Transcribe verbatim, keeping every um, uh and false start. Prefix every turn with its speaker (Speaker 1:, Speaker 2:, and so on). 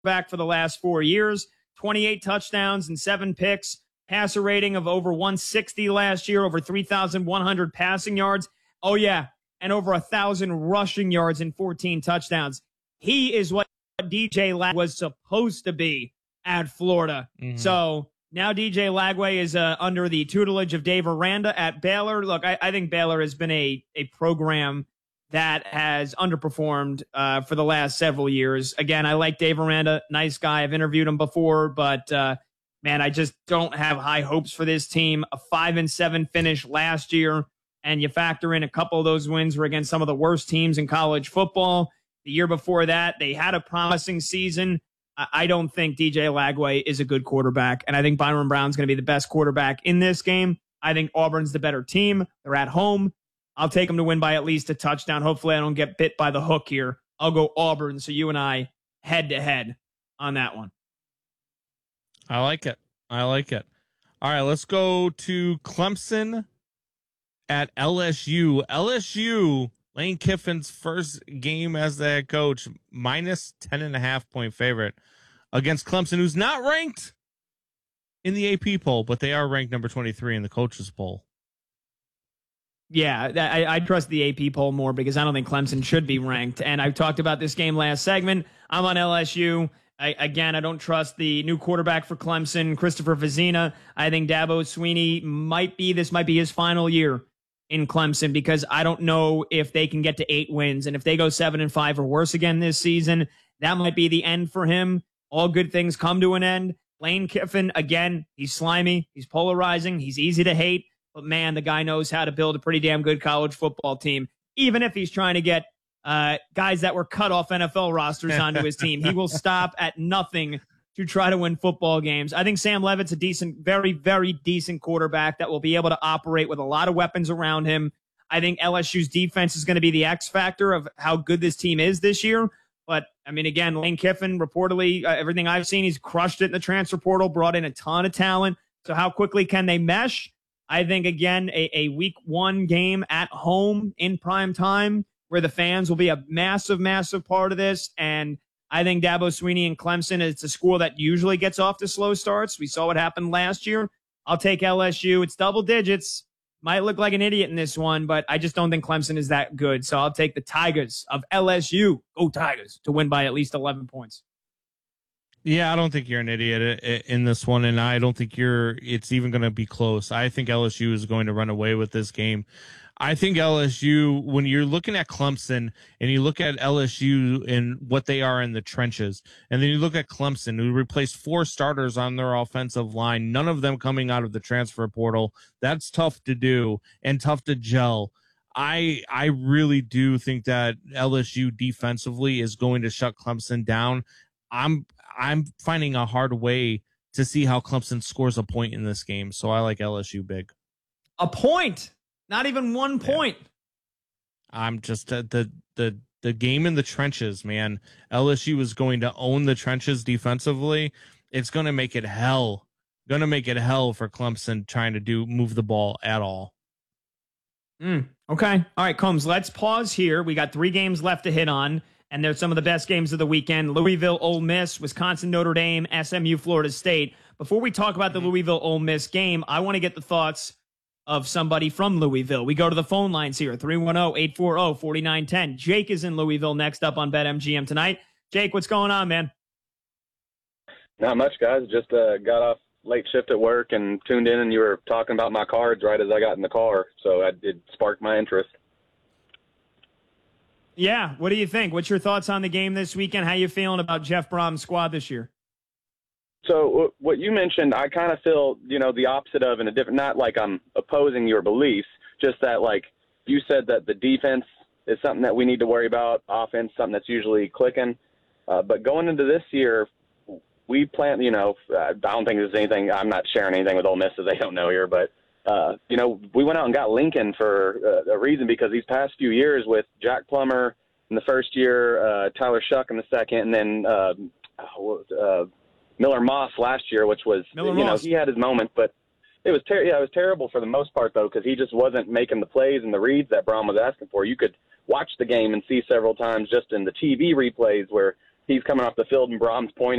Speaker 1: back for the last four years, twenty-eight touchdowns and seven picks, passer rating of over one sixty last year, over three thousand one hundred passing yards. Oh, yeah, and over one thousand rushing yards and fourteen touchdowns. He is what D J Lagway was supposed to be at Florida. Mm-hmm. So now D J Lagway is uh, under the tutelage of Dave Aranda at Baylor. Look, I, I think Baylor has been a, a program that has underperformed uh, for the last several years. Again, I like Dave Aranda, nice guy. I've interviewed him before, but uh, man, I just don't have high hopes for this team. A five and seven finish last year, and you factor in a couple of those wins were against some of the worst teams in college football. The year before that, they had a promising season. I don't think D J Lagway is a good quarterback, and I think Byron Brown's going to be the best quarterback in this game. I think Auburn's the better team. They're at home. I'll take them to win by at least a touchdown. Hopefully I don't get bit by the hook here. I'll go Auburn, so you and I head-to-head on that one.
Speaker 2: I like it. I like it. All right, let's go to Clemson at L S U. L S U, Lane Kiffin's first game as the head coach, minus ten and a half point favorite against Clemson, who's not ranked in the A P poll, but they are ranked number twenty-three in the coaches poll.
Speaker 1: Yeah, I, I trust the A P poll more because I don't think Clemson should be ranked. And I've talked about this game last segment. I'm on L S U. I, again, I don't trust the new quarterback for Clemson, Christopher Vizina. I think Dabo Swinney might be, this might be his final year in Clemson because I don't know if they can get to eight wins. And if they go seven and five or worse again this season, that might be the end for him. All good things come to an end. Lane Kiffin, again, he's slimy. He's polarizing. He's easy to hate. But, man, the guy knows how to build a pretty damn good college football team. Even if he's trying to get uh, guys that were cut off N F L rosters onto his team, he will stop at nothing to try to win football games. I think Sam Levitt's a decent, very, very decent quarterback that will be able to operate with a lot of weapons around him. I think L S U's defense is going to be the X factor of how good this team is this year. But, I mean, again, Lane Kiffin, reportedly, uh, everything I've seen, he's crushed it in the transfer portal, brought in a ton of talent. So how quickly can they mesh? I think, again, a, a week one game at home in prime time where the fans will be a massive, massive part of this. And I think Dabo Swinney and Clemson, it's a school that usually gets off to slow starts. We saw what happened last year. I'll take L S U. It's double digits. Might look like an idiot in this one, but I just don't think Clemson is that good. So I'll take the Tigers of L S U, go Tigers, to win by at least eleven points.
Speaker 2: Yeah, I don't think you're an idiot in this one, and I don't think you're. It's even going to be close. I think L S U is going to run away with this game. I think L S U, when you're looking at Clemson and you look at L S U and what they are in the trenches, and then you look at Clemson, who replaced four starters on their offensive line, none of them coming out of the transfer portal. That's tough to do and tough to gel. I I really do think that L S U defensively is going to shut Clemson down. I'm I'm finding a hard way to see how Clemson scores a point in this game, so I like L S U big.
Speaker 1: A point, not even one point.
Speaker 2: Yeah. I'm just uh, the the the game in the trenches, man. L S U is going to own the trenches defensively. It's going to make it hell. Going to make it hell for Clemson trying to do move the ball at all.
Speaker 1: Mm, okay, all right, Combs. Let's pause here. We got three games left to hit on. And they're some of the best games of the weekend. Louisville, Ole Miss, Wisconsin, Notre Dame, S M U, Florida State. Before we talk about the Louisville, Ole Miss game, I want to get the thoughts of somebody from Louisville. We go to the phone lines here, three one zero, eight four zero, four nine one zero. Jake is in Louisville next up on BetMGM tonight. Jake, what's going on, man?
Speaker 3: Not much, guys. Just uh, got off late shift at work and tuned in, and you were talking about my cards right as I got in the car. So I, it sparked my interest.
Speaker 1: Yeah, what do you think? What's your thoughts on the game this weekend? How you feeling about Jeff Brom's squad this year?
Speaker 3: So what you mentioned, I kind of feel, you know, the opposite of in a different, not like I'm opposing your beliefs, just that, like, you said that the defense is something that we need to worry about, offense, something that's usually clicking. Uh, but going into this year, we plan, you know, I don't think there's anything, I'm not sharing anything with Ole Miss that they don't know here, but Uh, you know, we went out and got Lincoln for uh, a reason because these past few years with Jack Plummer in the first year, uh, Tyler Shuck in the second, and then uh, uh, Miller Moss last year, which was, Miller you Moss. know, he had his moment, but it was ter- yeah, it was terrible for the most part, though, because he just wasn't making the plays and the reads that Brom was asking for. You could watch the game and see several times just in the T V replays where he's coming off the field and Brahms pointing